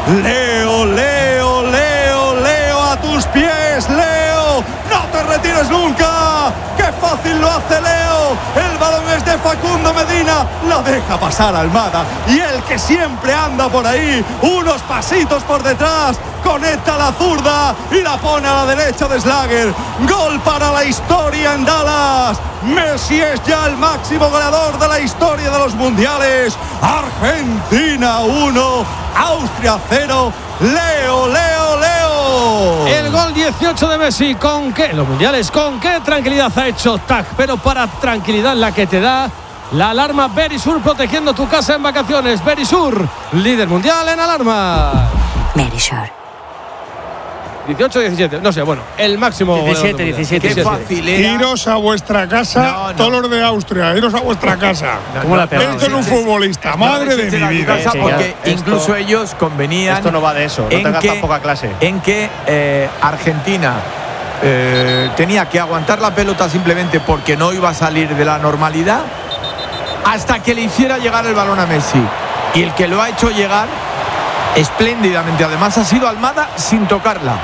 Leo, Leo, Leo, Leo, a tus pies, Leo. No te retires nunca. ¡Qué fácil lo hace Leo! El balón es de Facundo Medina. La deja pasar Almada. Y el que siempre anda por ahí, unos pasitos por detrás, conecta la zurda y la pone a la derecha de Schlager. Gol para la historia en Dallas. Messi es ya el máximo goleador de la historia de los mundiales. Argentina 1, Austria 0. Leo, Leo, Leo. El gol 18 de Messi. ¿Con qué? Los mundiales, ¿con qué tranquilidad ha hecho TAC? Pero para tranquilidad la que te da la alarma Verisur, protegiendo tu casa en vacaciones. Verisur, líder mundial en alarma. Verisur. 18-17, no sé, bueno, el máximo 17. Qué fácil era. Iros a vuestra casa, todos los de Austria, iros a vuestra casa. Esto es un futbolista, madre de mi vida. Porque incluso ellos convenían. Esto no va de eso, no tengas tan poca clase. En que Argentina tenía que aguantar la pelota simplemente porque no iba a salir de la normalidad hasta que le hiciera llegar el balón a Messi. Y el que lo ha hecho llegar espléndidamente, además, ha sido Almada sin tocarla.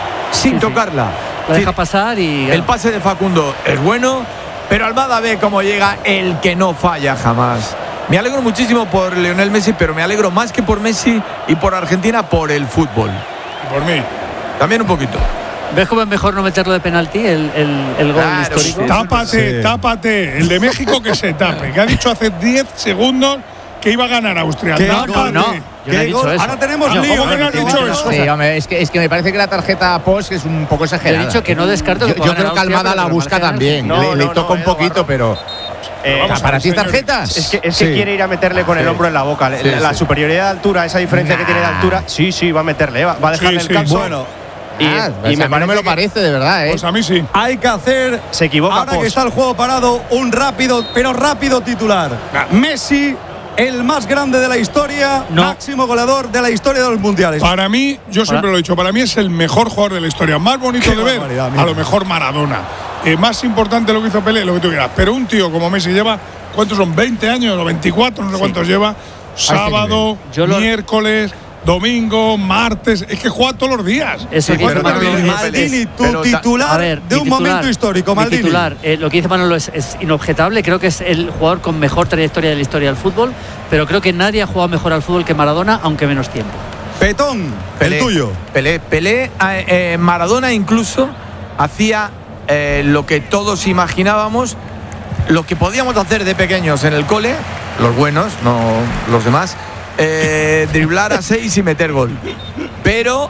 La deja pasar y el pase de Facundo es bueno, pero Almada ve cómo llega el que no falla jamás. Me alegro muchísimo por Lionel Messi, pero me alegro más que por Messi y por Argentina, por el fútbol. Y por mí también un poquito. ¿Ves cómo es mejor no meterlo de penalti, el gol histórico? Sí. Tápate, el de México que se tape, que ha dicho hace 10 segundos que iba a ganar Austria. No. Yo no he dicho eso. Ahora tenemos lío. ¿Cómo que no has dicho eso? Sí, hombre, es que me parece que la tarjeta post es un poco exagerada. Yo he dicho que no descarto que yo creo que Almada la busca también. Le toca un poquito, pero. ¿Para ti es tarjetas? Es que quiere ir a meterle con el hombro en la boca. La superioridad de altura, esa diferencia que tiene de altura. Sí, va a meterle. Va a dejarle el calzo. Bueno. Y a mí no me lo parece, de verdad, Pues a mí sí. Hay que hacer. Se equivoca. Ahora que está el juego parado, un rápido titular. Messi, el más grande de la historia, máximo goleador de la historia de los mundiales. Para mí, yo siempre lo he dicho, para mí es el mejor jugador de la historia. Más bonito de ver, a lo mejor Maradona. Más importante lo que hizo Pelé, lo que tú quieras. Pero un tío como Messi lleva, ¿cuántos son? 20 años o 24, no sé cuántos lleva. Sábado, miércoles, domingo, martes, es que juega todos los días. Eso que dice Maldini, tu titular de un momento histórico, Maldini. Titular, lo que dice Manolo es inobjetable. Creo que es el jugador con mejor trayectoria de la historia del fútbol, pero creo que nadie ha jugado mejor al fútbol que Maradona, aunque menos tiempo. Petón, el tuyo. Pelé, Maradona incluso hacía lo que todos imaginábamos, lo que podíamos hacer de pequeños en el cole, los buenos, no los demás. Driblar a 6 y meter gol. Pero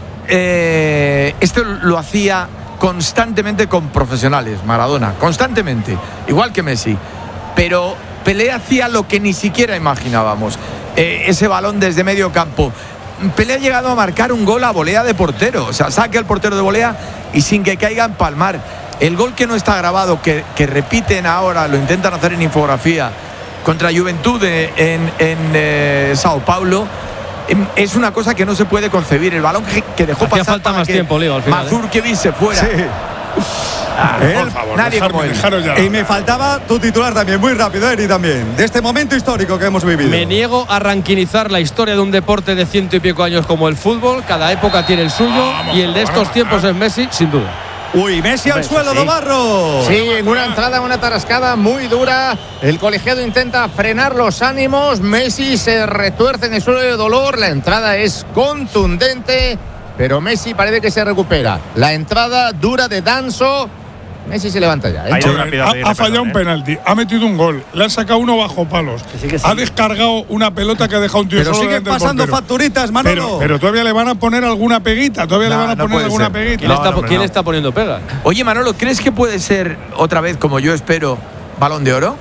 esto lo hacía constantemente con profesionales, Maradona, constantemente, igual que Messi. Pero Pelé hacía lo que ni siquiera imaginábamos, ese balón desde medio campo. Pelé ha llegado a marcar un gol a volea de portero, o sea, saque al portero de volea y sin que caiga en palmar. El gol que no está grabado, que repiten ahora, lo intentan hacer en infografía, contra Juventud en Sao Paulo, es una cosa que no se puede concebir. El balón que dejó pasar falta más tiempo, Leo, al final. Mazurkiewicz se fuera. Sí. Por favor, nadie como él. Y me faltaba tu titular también, muy rápido, Eri, también, de este momento histórico que hemos vivido. Me niego a ranquinizar la historia de un deporte de 100 y pico años como el fútbol. Cada época tiene el suyo y el de estos tiempos es Messi, sin duda. Uy, Messi al suelo, Dobarro. Sí, en una entrada, una tarascada muy dura. El colegiado intenta frenar los ánimos. Messi se retuerce en el suelo de dolor. La entrada es contundente, pero Messi parece que se recupera. La entrada dura de Danso. Messi se levanta ya. Ha fallado un penalti, ha metido un gol, le ha sacado uno bajo palos, ha descargado una pelota que ha dejado un tío pero solo. Pero siguen pasando facturitas, Manolo. Pero todavía le van a poner alguna peguita, ¿Quién le está poniendo pega? Oye, Manolo, ¿crees que puede ser otra vez, como yo espero, Balón de Oro?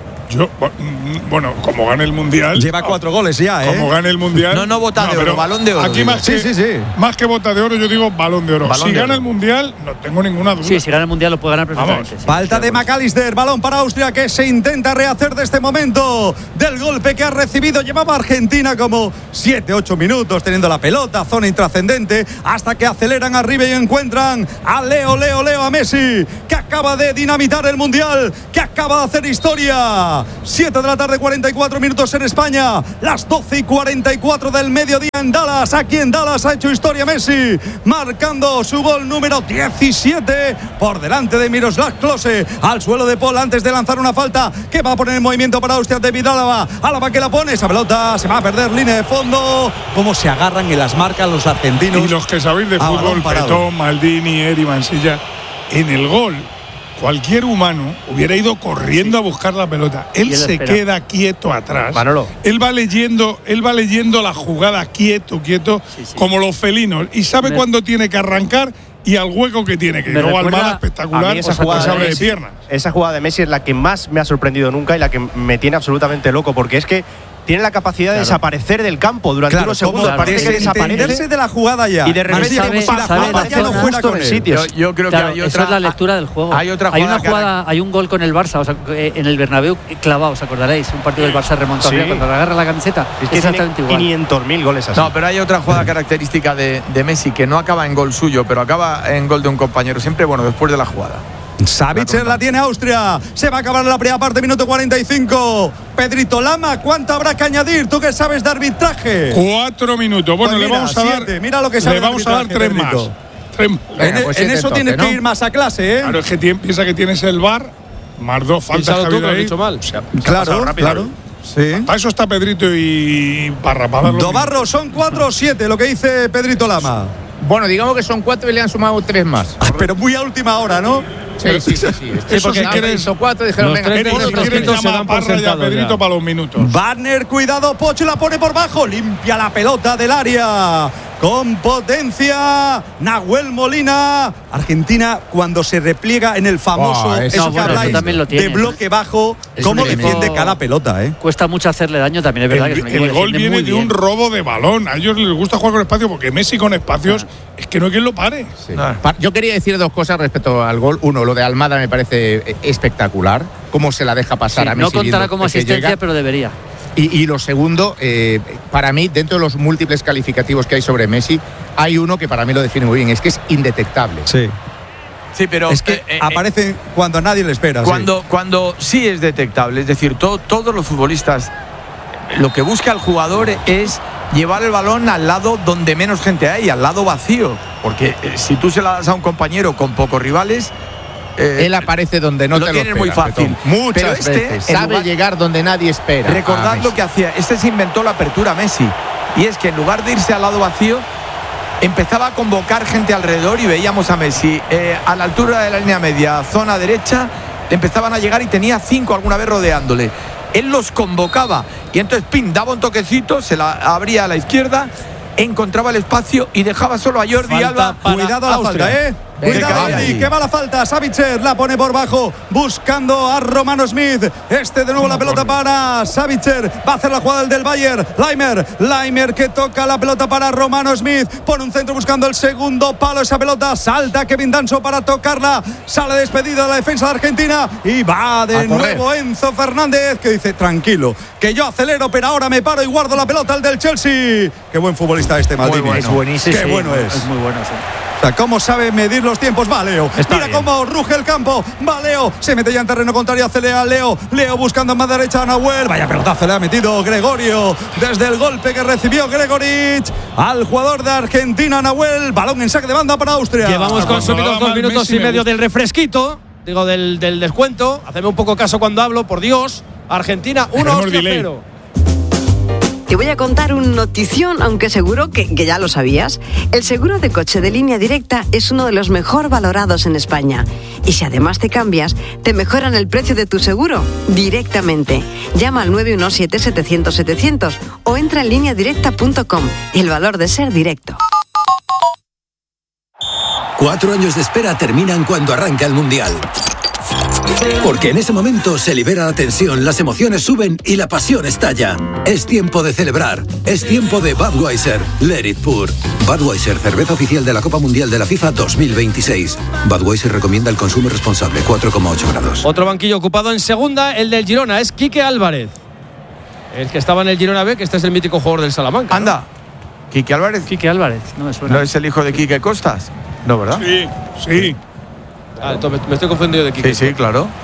Bueno, como gane el Mundial. Lleva 4 goles ya, Como gane el Mundial. No bota de oro, Balón de Oro. Aquí más que bota de oro, yo digo Balón de Oro. Si gana el Mundial, no tengo ninguna duda. Sí, si gana el Mundial lo puede ganar perfectamente. Falta de McAllister, balón para Austria que se intenta rehacer de este momento del golpe que ha recibido. Llevaba Argentina como 7-8 minutos teniendo la pelota, zona intrascendente, hasta que aceleran arriba y encuentran a Leo, a Messi, que acaba de dinamitar el Mundial, que acaba de hacer historia. Austria. 7 de la tarde, 44 minutos en España. Las 12:44 del mediodía en Dallas. Aquí en Dallas ha hecho historia Messi, marcando su gol número 17 por delante de Miroslav Klose. Al suelo de Paul antes de lanzar una falta que va a poner en movimiento para Austria. David Álava. Álava que la pone. Esa pelota se va a perder, línea de fondo. Cómo se agarran en las marcas los argentinos. Y los que sabéis de fútbol, Petón, Maldini, Eri, Mansilla, en el gol, cualquier humano hubiera ido corriendo a buscar la pelota. Él se queda quieto atrás. Manolo. Él va leyendo la jugada quieto, como los felinos. Y sabe cuándo tiene que arrancar y al hueco que tiene que ir. Luego Almada espectacular, esa jugada se abre de piernas. Esa jugada de Messi es la que más me ha sorprendido nunca y la que me tiene absolutamente loco, porque es que tiene la capacidad de desaparecer del campo durante unos segundos. Parece que desaparece de la jugada ya. Y de repente como si la jugada ya no fuera con sitios. Yo creo que hay otra. Esa es la lectura del juego. Hay otra jugada. Hay un gol con el Barça, o sea, en el Bernabéu clavado, ¿os acordaréis? Un partido del Barça remontado cuando le agarra la camiseta. Es que exactamente igual. 500.000 goles así. No, pero hay otra jugada característica de Messi que no acaba en gol suyo, pero acaba en gol de un compañero. Siempre, después de la jugada. Savitzer la tiene Austria. Se va a acabar la primera parte, minuto 45. Pedrito Lama, ¿cuánto habrá que añadir? ¿Tú que sabes de arbitraje? 4 minutos. Bueno, Pues mira, le vamos a dar. 7. Mira lo que sabe. Le vamos a dar 3 más. En eso tienes que ir más a clase, ¿eh? Claro, es que piensa que tienes el VAR, más 2 faltas que ha habido ahí. mal. Claro. Sí. Para eso está Pedrito y Parra. Dobarro, son 4 o 7, lo que dice Pedrito Lama. Bueno, digamos que son 4 y le han sumado 3 más. Pero muy a última hora, ¿no? Sí. Eso si quieres. 4 dijeron, venga, Si quieres llama a Parra y a Pedrito para los minutos. Wagner, cuidado, Pocho la pone por bajo, limpia la pelota del área. Con potencia, Nahuel Molina. Argentina, cuando se repliega en el famoso eso que habláis de bloque bajo, cómo defiende cada pelota, ¿eh? Cuesta mucho hacerle daño, también es verdad que es un equipo el gol viene de un robo de balón. A ellos les gusta jugar con espacio porque Messi con espacios es que no hay quien lo pare. Sí. Yo quería decir 2 cosas respecto al gol. Uno, lo de Almada me parece espectacular. Cómo se la deja pasar a Messi. No contará como asistencia, pero debería. Y lo segundo, para mí, dentro de los múltiples calificativos que hay sobre Messi, hay uno que para mí lo define muy bien, es que es indetectable. Sí. Sí, pero es que aparece cuando nadie le espera. Cuando sí es detectable, es decir, todos los futbolistas, lo que busca el jugador es llevar el balón al lado donde menos gente hay, al lado vacío, porque si tú se la das a un compañero con pocos rivales, él aparece donde no lo te lo tiene muy fácil. Muchas veces sabe llegar donde nadie espera. Recordad lo que hacía. Se inventó la apertura Messi. Y es que en lugar de irse al lado vacío, empezaba a convocar gente alrededor y veíamos a Messi a la altura de la línea media, zona derecha, le empezaban a llegar y tenía 5 alguna vez rodeándole. Él los convocaba y entonces daba un toquecito, se la abría a la izquierda, encontraba el espacio y dejaba solo a Jordi Alba. Cuidado a la falta, Cuidado, Andy, que va la falta. Savitzer la pone por bajo, buscando a Romano Smith. De nuevo la pelota para Savitzer. Va a hacer la jugada del Bayern. Laimer que toca la pelota para Romano Smith. Pone un centro buscando el segundo palo. Esa pelota salta Kevin Danso para tocarla. Sale despedida de la defensa de Argentina. Y va de nuevo Enzo Fernández, que dice: tranquilo, que yo acelero, pero ahora me paro y guardo la pelota. El del Chelsea. Qué buen futbolista Maldini. Bueno. Es buenísimo. Qué bueno es. Es muy bueno, sí. O sea, ¿cómo sabe medir los tiempos? Va Leo. Mira cómo ruge el campo. Va Leo. Se mete ya en terreno contrario. Acelera Leo. Leo buscando en más derecha a Nahuel. Vaya pelotazo le ha metido Gregorio. Desde el golpe que recibió Gregoric al jugador de Argentina, Nahuel. Balón en saque de banda para Austria. Llevamos consumidos 2 minutos y medio del refresquito. Digo, del descuento. Hacedme un poco caso cuando hablo, por Dios. Argentina 1, Austria 0. Te voy a contar una notición, aunque seguro que ya lo sabías. El seguro de coche de Línea Directa es uno de los mejor valorados en España. Y si además te cambias, te mejoran el precio de tu seguro directamente. Llama al 917-700-700 o entra en lineadirecta.com. El valor de ser directo. 4 años de espera terminan cuando arranca el Mundial. Porque en ese momento se libera la tensión, las emociones suben y la pasión estalla. Es tiempo de celebrar. Es tiempo de Budweiser. Let it pour. Budweiser, cerveza oficial de la Copa Mundial de la FIFA 2026. Budweiser recomienda el consumo responsable, 4,8 grados. Otro banquillo ocupado en segunda, el del Girona, es Quique Álvarez. El que estaba en el Girona B, que este es el mítico jugador del Salamanca. Anda. ¿No? Quique Álvarez, no me suena. ¿No es el hijo de Quique Costas? No, ¿verdad? Sí. entonces me estoy confundiendo de Quique. Sí, claro.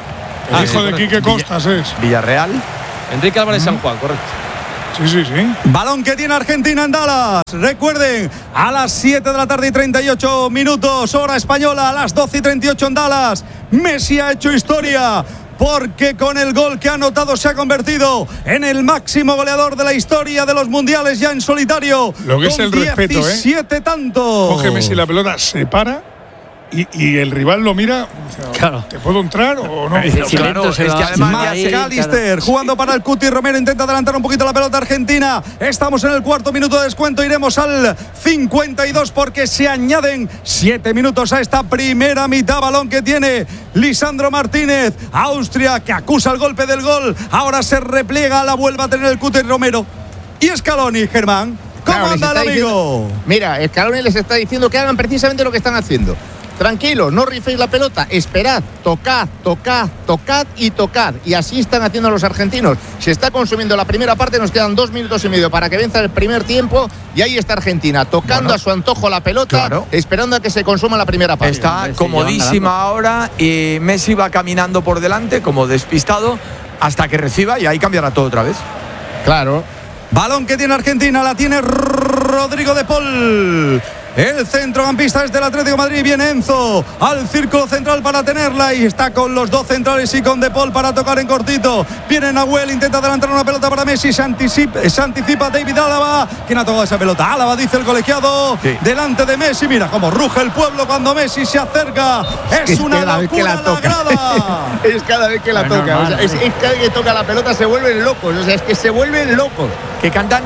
El hijo de Quique Costas es. Villarreal. Enrique Álvarez San Juan, correcto. Sí. Balón que tiene Argentina en Dallas. Recuerden, a las 7 de la tarde y 38 minutos, hora española, a las 12 y 38 en Dallas. Messi ha hecho historia, porque con el gol que ha anotado se ha convertido en el máximo goleador de la historia de los mundiales, ya en solitario. Lo que es el respeto, 17 tantos. Coge Messi la pelota, se para y el rival lo mira. Claro. ¿Te puedo entrar o no? Claro, es que además McAllister jugando para el Cuti Romero, intenta adelantar un poquito la pelota argentina. Estamos en el cuarto minuto de descuento, iremos al 52 porque se añaden 7 minutos a esta primera mitad. Balón que tiene Lisandro Martínez. Austria, que acusa el golpe del gol, ahora se repliega, la vuelve a tener el Cuti Romero. Y Scaloni, Germán, ¿cómo anda el amigo? Mira, Scaloni les está diciendo que hagan precisamente lo que están haciendo. Tranquilo, no riféis la pelota, esperad, tocad y tocad. Y así están haciendo los argentinos. Se está consumiendo la primera parte, nos quedan 2 minutos y medio para que venza el primer tiempo. Y ahí está Argentina, tocando a su antojo la pelota, esperando a que se consuma la primera parte. Está comodísima ahora y Messi va caminando por delante como despistado hasta que reciba y ahí cambiará todo otra vez. Claro. Balón que tiene Argentina, la tiene Rodrigo de Paul. El centrocampista es del Atlético de Madrid. Viene Enzo al círculo central para tenerla y está con los dos centrales y con De Paul para tocar en cortito. Viene Nahuel, intenta adelantar una pelota para Messi. Se anticipa David Álava. ¿Quién ha tocado esa pelota? Álava, dice el colegiado. Sí. Delante de Messi. Mira cómo ruge el pueblo cuando Messi se acerca. Es una locura la grada. Es cada vez que la toca. O sea, es cada vez que toca la pelota se vuelven locos. O sea, es que se vuelven locos. ¿Qué cantan?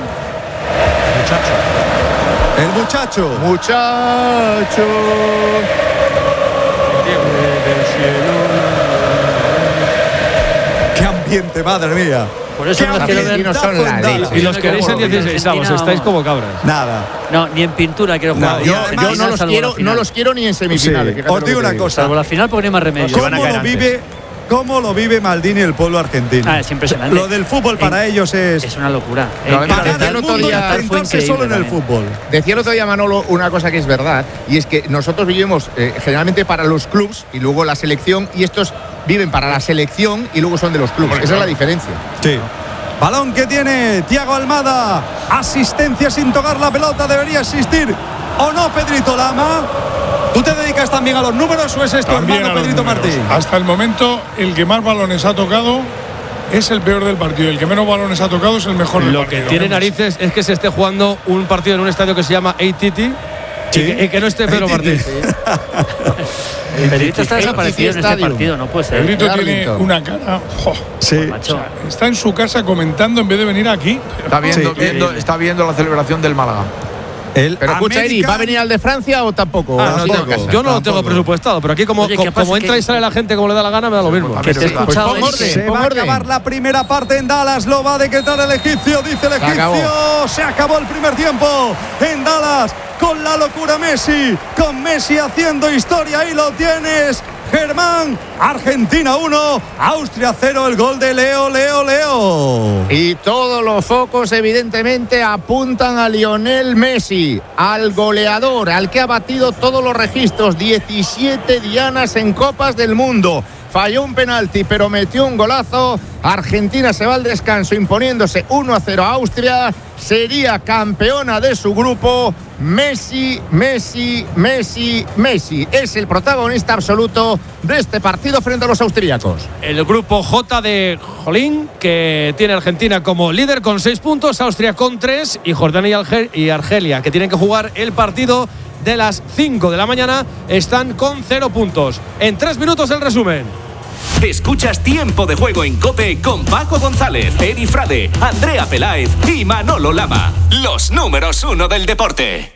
El muchacho. Muchacho. Qué ambiente, madre mía. Por eso no quiero ver. Y los queréis en 16avos, estáis como cabras. Nada. No, ni en pintura quiero jugar. Yo no los quiero ni en semifinales. Sí. Os digo una cosa. Salvo la final porque no hay más remedio. ¿Cómo lo vive Maldini el pueblo argentino? Es impresionante. Lo del fútbol para ellos es una locura. Para el mundo intentarse solo en el fútbol. Decía el otro día Manolo una cosa que es verdad, y es que nosotros vivimos generalmente para los clubs y luego la selección, y estos viven para la selección y luego son de los clubes. Esa es la diferencia. Sí. Balón que tiene Thiago Almada. Asistencia sin tocar la pelota. Debería existir. ¿O no, Pedrito Lama? ¿Tú te dedicas también a los números o es esto, hermano Pedrito Martín? Hasta el momento, el que más balones ha tocado es el peor del partido. El que menos balones ha tocado es el mejor del partido. Lo que tiene narices es que se esté jugando un partido en un estadio que se llama ATT y que no esté Pedro Martín. El Pedrito está desaparecido en este partido, no puede ser. Pedrito tiene una cara. Sí. O sea, está en su casa comentando en vez de venir aquí. Está viendo la celebración del Málaga. Pero escucha, Eri, ¿va a venir al de Francia o tampoco? Yo no lo tengo presupuestado, pero aquí como entra y sale la gente como le da la gana, me da lo mismo. Se va a acabar la primera parte en Dallas, lo va a decretar el egipcio, dice el egipcio. Se acabó el primer tiempo en Dallas con la locura Messi, con Messi haciendo historia. Ahí lo tienes, Germán. Argentina 1, Austria 0, el gol de Leo. Y todos los focos evidentemente apuntan a Lionel Messi, al goleador, al que ha batido todos los registros, 17 dianas en Copas del Mundo. Falló un penalti, pero metió un golazo. Argentina se va al descanso imponiéndose 1-0 a Austria. Sería campeona de su grupo. Messi es el protagonista absoluto de este partido frente a los austríacos. El grupo J de Jolín, que tiene Argentina como líder con 6 puntos, Austria con 3 y Jordania y Argelia, que tienen que jugar el partido de las 5 de la mañana, están con 0 puntos. En 3 minutos el resumen. Escuchas Tiempo de Juego en COPE con Paco González, Eri Frade, Andrea Peláez y Manolo Lama. Los números 1 del deporte.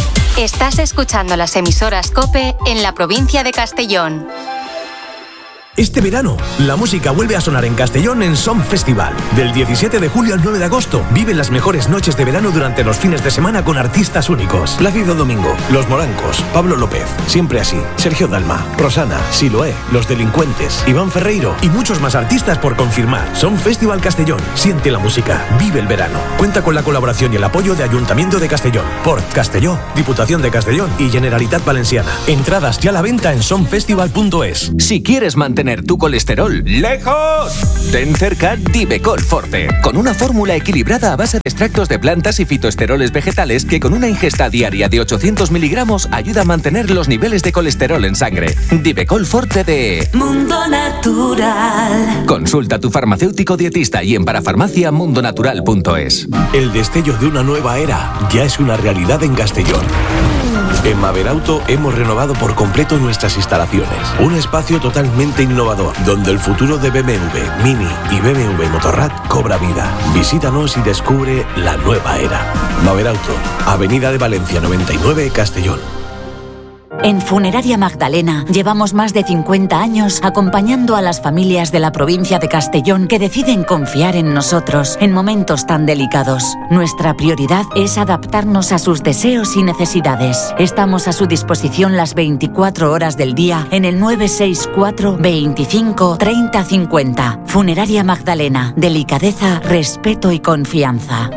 Estás escuchando las emisoras COPE en la provincia de Castellón. Este verano, la música vuelve a sonar en Castellón en Som Festival. Del 17 de julio al 9 de agosto, vive las mejores noches de verano durante los fines de semana con artistas únicos. Plácido Domingo, Los Morancos, Pablo López, Siempre Así, Sergio Dalma, Rosana, Siloé, Los Delincuentes, Iván Ferreiro y muchos más artistas por confirmar. Som Festival Castellón. Siente la música. Vive el verano. Cuenta con la colaboración y el apoyo de Ayuntamiento de Castellón, Port Castelló, Diputación de Castellón y Generalitat Valenciana. Entradas ya a la venta en somfestival.es. Si quieres mantener tu colesterol lejos, ten cerca Divecol Forte, con una fórmula equilibrada a base de extractos de plantas y fitoesteroles vegetales que con una ingesta diaria de 800 miligramos ayuda a mantener los niveles de colesterol en sangre. Divecol Forte de Mundo Natural. Consulta a tu farmacéutico dietista y en parafarmaciamundonatural.es. El destello de una nueva era ya es una realidad en Castellón. En Maberauto hemos renovado por completo nuestras instalaciones. Un espacio totalmente innovador, donde el futuro de BMW, Mini y BMW Motorrad cobra vida. Visítanos y descubre la nueva era. Maberauto, Avenida de Valencia 99, Castellón. En Funeraria Magdalena llevamos más de 50 años acompañando a las familias de la provincia de Castellón que deciden confiar en nosotros en momentos tan delicados. Nuestra prioridad es adaptarnos a sus deseos y necesidades. Estamos a su disposición las 24 horas del día en el 964 25 30 50. Funeraria Magdalena. Delicadeza, respeto y confianza.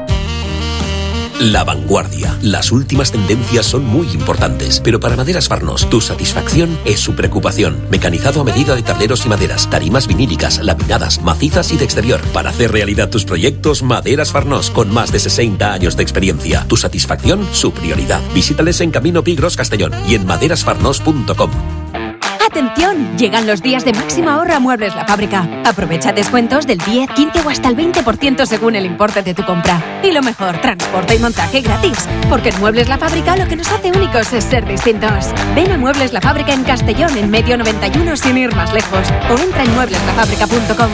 La vanguardia. Las últimas tendencias son muy importantes, pero para Maderas Farnós, tu satisfacción es su preocupación. Mecanizado a medida de tableros y maderas, tarimas vinílicas, laminadas, macizas y de exterior. Para hacer realidad tus proyectos, Maderas Farnós, con más de 60 años de experiencia. Tu satisfacción, su prioridad. Visítales en Camino Pigros, Castellón y en maderasfarnós.com. ¡Atención! Llegan los días de máximo ahorro a Muebles La Fábrica. Aprovecha descuentos del 10, 15 o hasta el 20% según el importe de tu compra. Y lo mejor, transporte y montaje gratis. Porque en Muebles La Fábrica lo que nos hace únicos es ser distintos. Ven a Muebles La Fábrica en Castellón, en Medio 91, sin ir más lejos. O entra en muebleslafábrica.com.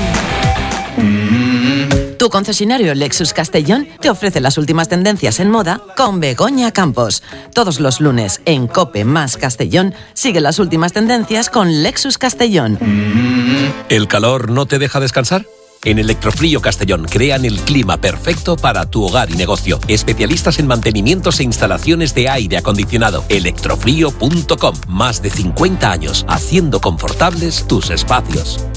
Tu concesionario Lexus Castellón te ofrece las últimas tendencias en moda con Begoña Campos. Todos los lunes en COPE más Castellón sigue las últimas tendencias con Lexus Castellón. ¿El calor no te deja descansar? En Electrofrío Castellón crean el clima perfecto para tu hogar y negocio. Especialistas en mantenimientos e instalaciones de aire acondicionado. Electrofrío.com. Más de 50 años haciendo confortables tus espacios.